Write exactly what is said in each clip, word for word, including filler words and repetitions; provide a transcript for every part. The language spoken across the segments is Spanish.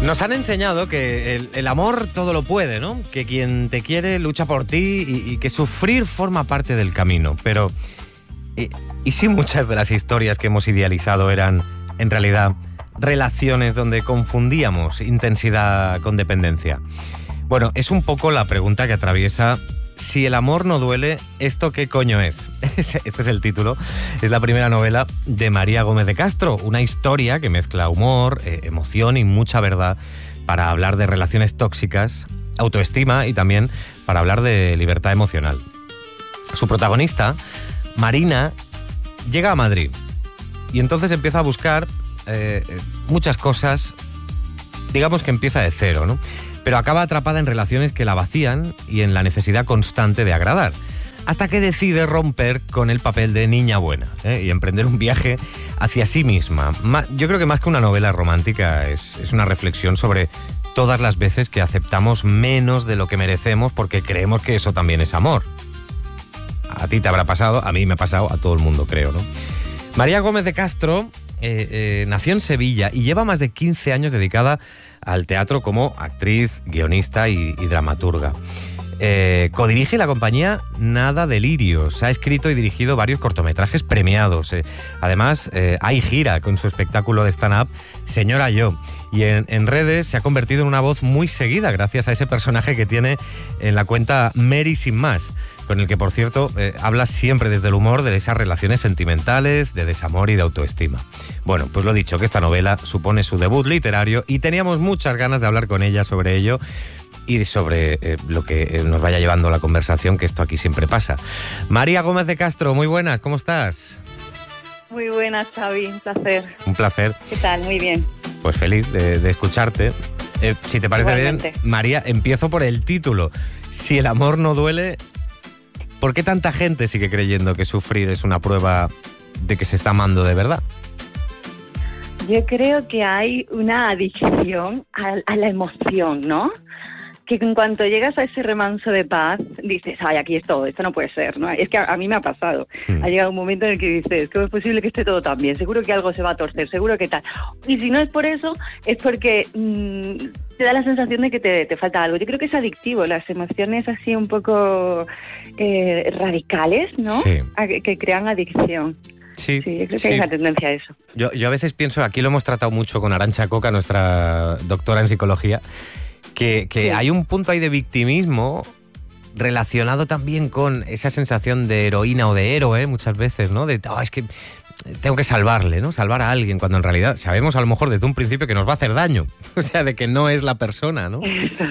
Nos han enseñado que el, el amor todo lo puede, ¿no? Que quien te quiere lucha por ti y, y que sufrir forma parte del camino. Pero, ¿y, y si muchas de las historias que hemos idealizado eran, en realidad, relaciones donde confundíamos intensidad con dependencia? Bueno, es un poco la pregunta que atraviesa Si el amor no duele, ¿esto qué coño es? Este es el título. Es la primera novela de María Gómez de Castro, una historia que mezcla humor, eh, emoción y mucha verdad para hablar de relaciones tóxicas, autoestima y también para hablar de libertad emocional. Su protagonista, Marina, llega a Madrid y entonces empieza a buscar eh, muchas cosas, digamos que empieza de cero, ¿no? Pero acaba atrapada en relaciones que la vacían y en la necesidad constante de agradar, hasta que decide romper con el papel de niña buena, ¿eh? y emprender un viaje hacia sí misma. Yo creo que más que una novela romántica es, es una reflexión sobre todas las veces que aceptamos menos de lo que merecemos porque creemos que eso también es amor. A ti te habrá pasado, a mí me ha pasado, a todo el mundo creo, ¿no? María Gómez de Castro eh, eh, nació en Sevilla y lleva más de quince años dedicada al teatro como actriz, guionista y, y dramaturga. Eh, codirige la compañía Nada Delirios. Ha escrito y dirigido varios cortometrajes premiados. Eh, además, eh, hay gira con su espectáculo de stand-up Señora Yo. Y en, en redes se ha convertido en una voz muy seguida gracias a ese personaje que tiene en la cuenta Mary Sin Más, con el que, por cierto, eh, habla siempre desde el humor de esas relaciones sentimentales, de desamor y de autoestima. Bueno, pues lo dicho, que esta novela supone su debut literario y teníamos muchas ganas de hablar con ella sobre ello y sobre eh, lo que nos vaya llevando la conversación, que esto aquí siempre pasa. María Gómez de Castro, muy buenas, ¿cómo estás? Muy buenas, Xavi, un placer. Un placer. ¿Qué tal? Muy bien. Pues feliz de, de escucharte. Eh, si te parece Igualmente. bien, María, empiezo por el título. Si el amor no duele, ¿por qué tanta gente sigue creyendo que sufrir es una prueba de que se está amando de verdad? Yo creo que hay una adicción a, a la emoción, ¿no? Que en cuanto llegas a ese remanso de paz, dices, ay, aquí es todo, esto no puede ser, ¿no? Es que a, a mí me ha pasado. Mm. Ha llegado un momento en el que dices, ¿cómo es posible que esté todo tan bien? Seguro que algo se va a torcer, seguro que tal. Y si no es por eso, es porque mmm, te da la sensación de que te, te falta algo. Yo creo que es adictivo, las emociones así un poco eh, radicales, ¿no? Sí. A, que, que crean adicción. Sí, sí, yo creo que sí. hay una tendencia a eso. Yo, yo a veces pienso, aquí lo hemos tratado mucho con Arantxa Coca, nuestra doctora en psicología, que, que sí. hay un punto ahí de victimismo relacionado también con esa sensación de heroína o de héroe muchas veces, ¿no? De, oh, es que tengo que salvarle, ¿no? Salvar a alguien, cuando en realidad sabemos a lo mejor desde un principio que nos va a hacer daño. O sea, de que no es la persona, ¿no?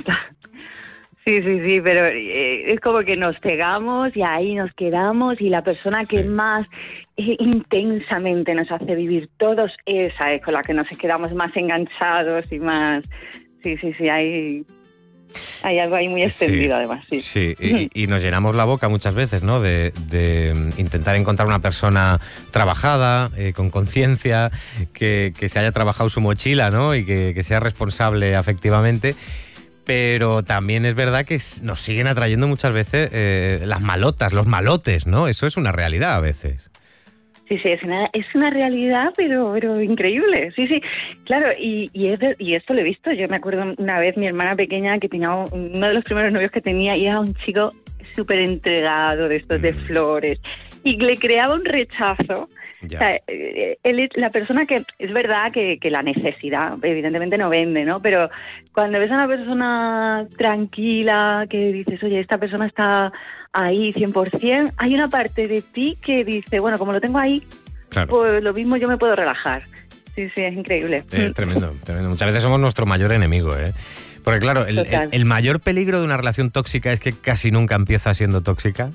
Sí, sí, sí, pero eh, es como que nos pegamos y ahí nos quedamos y la persona que sí. más eh, intensamente nos hace vivir todos, esa es con la que nos quedamos más enganchados y más... Sí, sí, sí, hay, hay algo ahí muy extendido, sí, además. Sí, sí y, y nos llenamos la boca muchas veces, ¿no? De, de intentar encontrar una persona trabajada, eh, con conciencia, que, que se haya trabajado su mochila, ¿no? Y que, que sea responsable afectivamente. Pero también es verdad que nos siguen atrayendo muchas veces eh, las malotas, los malotes, ¿no? Eso es una realidad a veces. Sí, sí, es una, es una realidad, pero, pero increíble. Sí, sí, claro, y, y, es de, y esto lo he visto. Yo me acuerdo una vez mi hermana pequeña que tenía uno de los primeros novios que tenía y era un chico súper entregado, de estos de flores, y le creaba un rechazo. Ya. O sea, él, la persona que, es verdad que, que la necesidad evidentemente no vende, ¿no? Pero cuando ves a una persona tranquila, que dices, oye, esta persona está ahí cien por ciento, hay una parte de ti que dice, bueno, como lo tengo ahí, claro, pues lo mismo yo me puedo relajar. Sí, sí, es increíble. Eh, tremendo, tremendo. Muchas veces somos nuestro mayor enemigo, ¿eh? Porque claro, el, el, el mayor peligro de una relación tóxica es que casi nunca empieza siendo tóxica.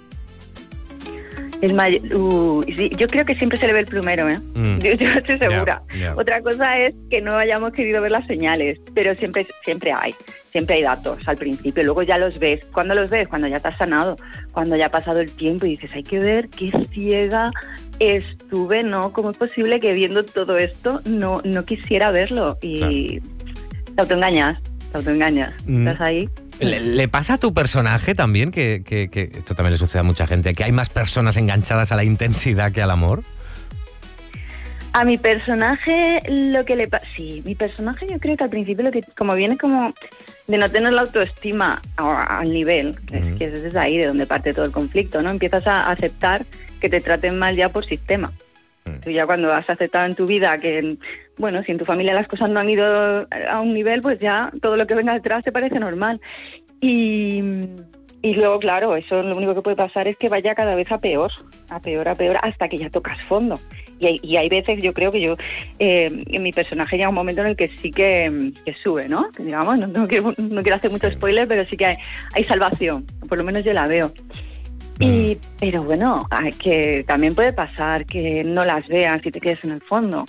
El may- uh, sí, yo creo que siempre se le ve el plumero, ¿eh? Mm. Yo, yo estoy segura. Yeah, yeah. Otra cosa es que no hayamos querido ver las señales, pero siempre siempre hay, siempre hay datos al principio, luego ya los ves. ¿Cuándo los ves? Cuando ya te has sanado, cuando ya ha pasado el tiempo y dices, hay que ver qué ciega estuve, ¿no? ¿Cómo es posible que viendo todo esto no, no quisiera verlo? Y claro, te autoengañas, te autoengañas. Mm. ¿Estás ahí? ¿Le, ¿Le pasa a tu personaje también, que, que, que esto también le sucede a mucha gente, que hay más personas enganchadas a la intensidad que al amor? A mi personaje lo que le pasa... Sí, mi personaje yo creo que al principio lo que como viene como de no tener la autoestima a- al nivel, que es, que es desde ahí de donde parte todo el conflicto, ¿no? Empiezas a aceptar que te traten mal ya por sistema. Tú ya cuando has aceptado en tu vida que, bueno, si en tu familia las cosas no han ido a un nivel, pues ya todo lo que venga detrás te parece normal. Y, y luego, claro, eso lo único que puede pasar es que vaya cada vez a peor, a peor, a peor, hasta que ya tocas fondo. Y hay, y hay veces, yo creo que yo, eh, en mi personaje llega un momento en el que sí que, que sube, ¿no? Que digamos, no, no, quiero, no quiero hacer mucho spoiler, pero sí que hay, hay salvación, por lo menos yo la veo. Y, pero bueno, hay que también puede pasar que no las veas y te quedes en el fondo.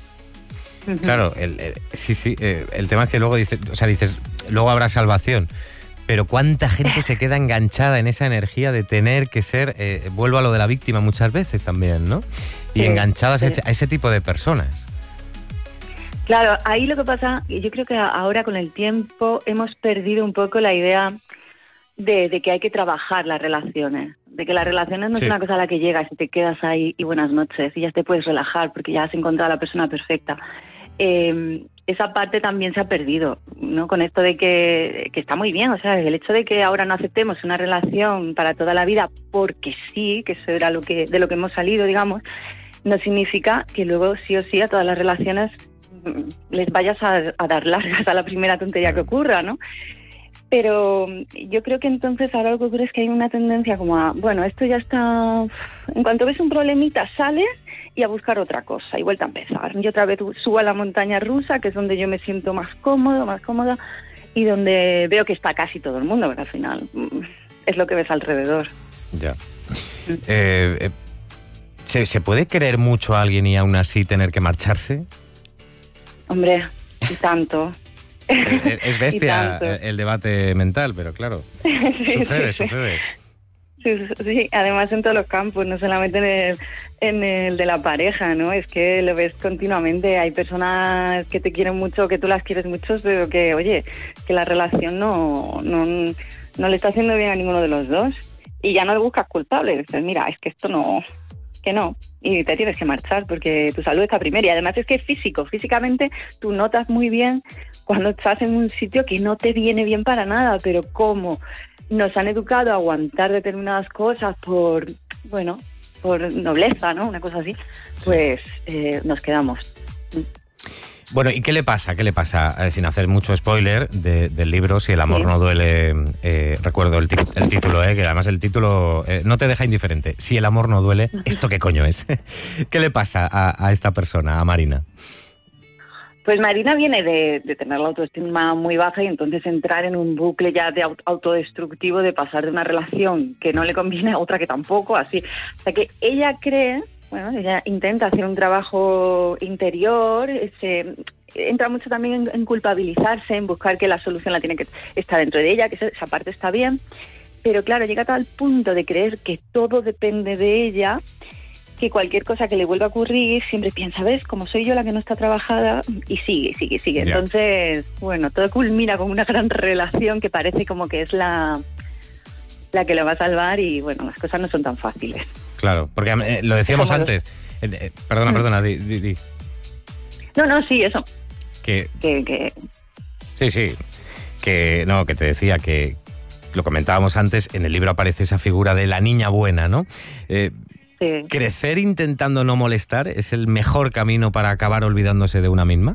Claro, el, el, sí, sí, eh, el tema es que luego dices, o sea, dices, luego habrá salvación, pero cuánta gente se queda enganchada en esa energía de tener que ser, eh, vuelvo a lo de la víctima muchas veces también, ¿no? Y sí, enganchadas sí. a, ese, a ese tipo de personas. Claro, ahí lo que pasa, yo creo que ahora con el tiempo hemos perdido un poco la idea de, de que hay que trabajar las relaciones, de que las relaciones no sí. es una cosa a la que llegas y te quedas ahí y buenas noches y ya te puedes relajar porque ya has encontrado a la persona perfecta. Eh, esa parte también se ha perdido, ¿no? Con esto de que, que está muy bien, o sea, el hecho de que ahora no aceptemos una relación para toda la vida porque sí, que eso era lo que, de lo que hemos salido, digamos, no significa que luego sí o sí a todas las relaciones les vayas a, a dar largas a la primera tontería que ocurra, ¿no? Pero yo creo que entonces ahora lo que ocurre es que hay una tendencia como a, bueno, esto ya está, en cuanto ves un problemita sales y a buscar otra cosa y vuelta a empezar. Y otra vez subo a la montaña rusa, que es donde yo me siento más cómodo, más cómoda, y donde veo que está casi todo el mundo, pero al final es lo que ves alrededor. Ya. Eh, eh, ¿se, ¿Se puede querer mucho a alguien y aún así tener que marcharse? Hombre, y tanto. Es bestia el debate mental, pero claro, sí, sucede, sí, sucede. Sí, sí, además en todos los campos, no solamente en el, en el de la pareja, ¿no? Es que lo ves continuamente, hay personas que te quieren mucho, que tú las quieres mucho, pero que, oye, que la relación no, no, no le está haciendo bien a ninguno de los dos. Y ya no le buscas culpable, dices, mira, es que esto no... que no, y te tienes que marchar porque tu salud está primero. Y además es que es físico, físicamente tú notas muy bien cuando estás en un sitio que no te viene bien para nada, pero como nos han educado a aguantar determinadas cosas por, bueno, por nobleza, ¿no? Una cosa así, pues eh, nos quedamos. Bueno, ¿y qué le pasa? ¿Qué le pasa? Eh, sin hacer mucho spoiler de, del libro, Si el amor sí. no duele, eh, recuerdo el, el título, eh, que además el título eh, no te deja indiferente. Si el amor no duele, ¿esto qué coño es? ¿Qué le pasa a, a esta persona, a Marina? Pues Marina viene de, de tener la autoestima muy baja y entonces entrar en un bucle ya de autodestructivo de pasar de una relación que no le conviene a otra que tampoco, así. O sea que ella cree... Bueno, ella intenta hacer un trabajo interior, se entra mucho también en, en culpabilizarse, en buscar que la solución la tiene que estar dentro de ella, que esa parte está bien, pero claro, llega a tal punto de creer que todo depende de ella, que cualquier cosa que le vuelva a ocurrir, siempre piensa, ¿ves? Como soy yo la que no está trabajada, y sigue, sigue, sigue. Yeah. Entonces, bueno, todo culmina con una gran relación que parece como que es la, la que lo va a salvar y, bueno, las cosas no son tan fáciles. Claro, porque eh, lo decíamos antes. Eh, eh, perdona, perdona, di, di, di. No, no, sí, eso. Que, que, que... Sí, sí. Que no, que te decía que lo comentábamos antes, en el libro aparece esa figura de la niña buena, ¿no? Eh, sí. ¿Crecer intentando no molestar es el mejor camino para acabar olvidándose de una misma?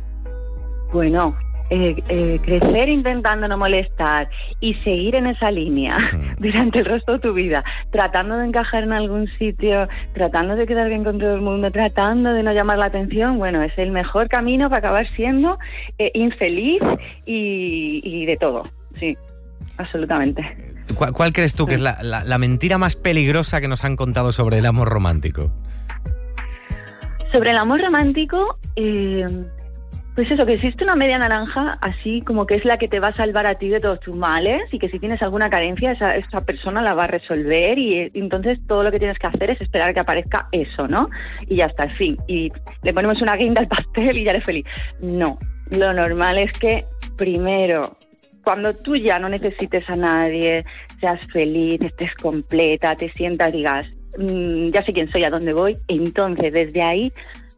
Bueno... Eh, eh, crecer intentando no molestar y seguir en esa línea mm. durante el resto de tu vida, tratando de encajar en algún sitio, tratando de quedar bien con todo el mundo, tratando de no llamar la atención, bueno, es el mejor camino para acabar siendo eh, infeliz y, y de todo, sí, absolutamente. ¿Cuál, cuál crees tú sí. que es la, la, la mentira más peligrosa que nos han contado sobre el amor romántico? Sobre el amor romántico... Eh, Pues eso, que existe una media naranja, así como que es la que te va a salvar a ti de todos tus males y que si tienes alguna carencia, esa, esa persona la va a resolver y, y entonces todo lo que tienes que hacer es esperar a que aparezca eso, ¿no? Y ya está, el fin. Y le ponemos una guinda al pastel y ya eres feliz. No, lo normal es que primero, cuando tú ya no necesites a nadie, seas feliz, estés completa, te sientas, digas, mmm, ya sé quién soy, a dónde voy, entonces desde ahí...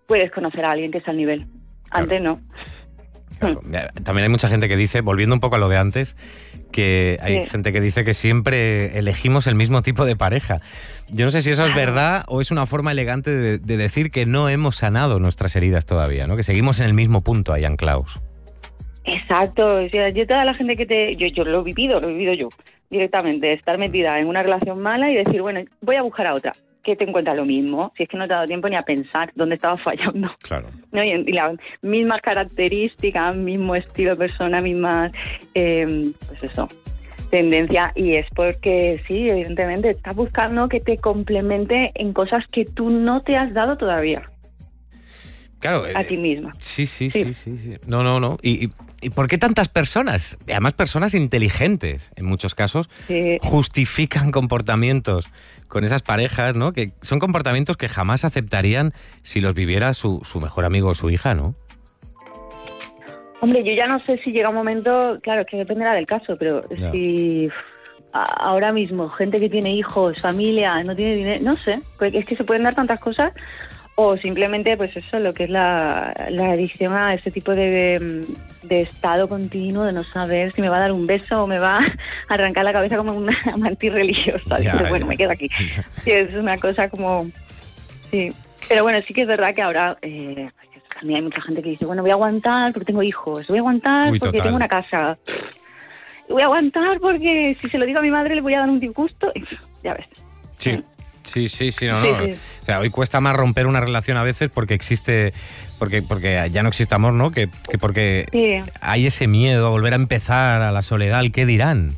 puedes conocer a alguien que está al nivel. Antes Claro. no. Claro. También hay mucha gente que dice, volviendo un poco a lo de antes, que hay Sí. gente que dice que siempre elegimos el mismo tipo de pareja. Yo no sé si eso es Claro. verdad o es una forma elegante de, de decir que no hemos sanado nuestras heridas todavía, ¿no? Que seguimos en el mismo punto ahí anclaos. Exacto, o sea, yo toda la gente que te... Yo, yo lo he vivido, lo he vivido yo, directamente, estar metida en una relación mala y decir, bueno, voy a buscar a otra, que te encuentra lo mismo, si es que no te ha dado tiempo ni a pensar dónde estaba fallando. Claro. ¿No? Y, y las mismas características, mismo estilo de persona, mismas, eh, pues eso, tendencia, y es porque sí, evidentemente, estás buscando que te complemente en cosas que tú no te has dado todavía Claro. a eh, ti misma. Sí, sí, Sí. sí, sí, sí. No, no, no. ¿Y, y, y por qué tantas personas, y además personas inteligentes en muchos casos, Sí. justifican comportamientos con esas parejas, ¿no? Que son comportamientos que jamás aceptarían si los viviera su, su mejor amigo o su hija, ¿no? Hombre, yo ya no sé si llega un momento, claro, es que dependerá del caso, pero Ya. si a- ahora mismo gente que tiene hijos, familia, no tiene dinero, no sé, porque es que se pueden dar tantas cosas, o simplemente, pues eso, lo que es la, la adicción a este tipo de, de estado continuo, de no saber si me va a dar un beso o me va a arrancar la cabeza como una mantis religiosa. Ya, Dices, bueno, ya. me quedo aquí. Sí, es una cosa como... Sí, pero bueno, sí que es verdad que ahora... Eh, a mí hay mucha gente que dice, bueno, voy a aguantar porque tengo hijos, voy a aguantar Uy, porque total. tengo una casa, voy a aguantar porque si se lo digo a mi madre le voy a dar un disgusto. Ya ves. Sí. Sí, sí, sí, no, Sí, no. sí. O sea, hoy cuesta más romper una relación a veces porque existe, porque, porque ya no existe amor, ¿no? Que, que porque Sí, hay ese miedo a volver a empezar, a la soledad, al qué dirán.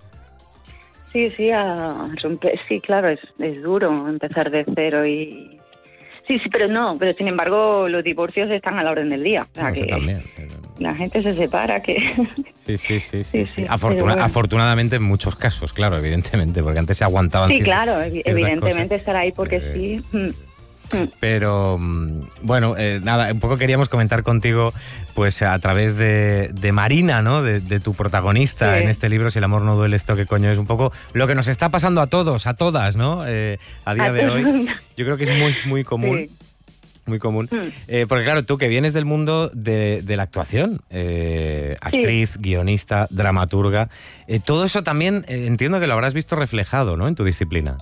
sí, sí, a romper, sí, claro, es, es duro empezar de cero y... Sí, sí, pero no, pero sin embargo los divorcios están a la orden del día. O sea, No, eso que también. la gente se separa, que... Sí, sí, sí, sí. Sí, sí. sí, Afortuna- pero bueno. Afortunadamente en muchos casos, claro, evidentemente, porque antes se aguantaban Sí, cier- claro, evi- ciertas evidentemente cosas. estar ahí porque Eh, sí. Mm. Mm. Pero mm, bueno, eh, nada, un poco queríamos comentar contigo, pues a través de, de Marina, ¿no? De, de tu protagonista Sí. en este libro, Si el amor no duele, esto qué coño es, un poco lo que nos está pasando a todos, a todas, ¿no? Eh, a día A de todos. hoy. Yo creo que es muy, muy común. Sí. Muy común. Mm. Eh, porque claro, tú que vienes del mundo de, de la actuación, eh, actriz, guionista, dramaturga, eh, todo eso también eh, entiendo que lo habrás visto reflejado, ¿no? En tu disciplina.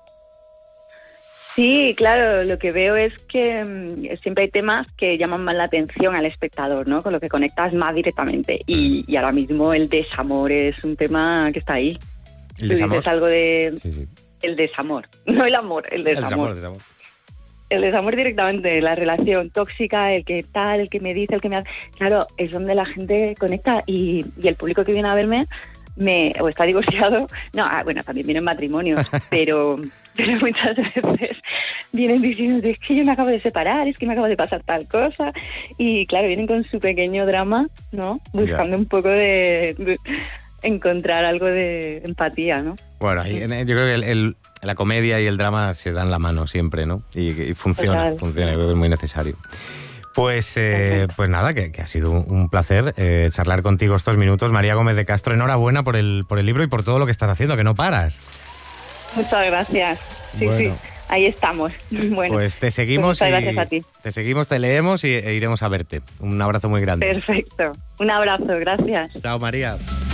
Sí, claro, lo que veo es que mm, siempre hay temas que llaman más la atención al espectador, ¿no? Con lo que conectas más directamente. Y, y ahora mismo el desamor es un tema que está ahí. El Tú desamor. dices algo de Sí, sí. el desamor, no el amor, el El desamor. desamor, desamor. El desamor directamente, la relación tóxica, el que tal, el que me dice, el que me hace... Claro, es donde la gente conecta y, y el público que viene a verme me o está divorciado, no, ah, bueno, también vienen matrimonios, pero, pero muchas veces vienen diciendo, es que yo me acabo de separar, es que me acaba de pasar tal cosa, y claro, vienen con su pequeño drama, ¿no? Buscando Ya. un poco de, de encontrar algo de empatía, ¿no? Bueno, ahí, en- yo creo que el- el- la comedia y el drama se dan la mano siempre, ¿no? Y, y funciona, Total. funciona, yo creo que es muy necesario. Pues, eh, pues nada, que, que ha sido un, un placer eh, charlar contigo estos minutos. María Gómez de Castro, enhorabuena por el, por el libro y por todo lo que estás haciendo, que no paras. Muchas gracias. Sí, Bueno. sí, ahí estamos. Bueno, Pues te seguimos, muchas y- gracias a ti. te seguimos, te leemos y, e iremos a verte. Un abrazo muy grande. Perfecto. Un abrazo, gracias. Chao, María.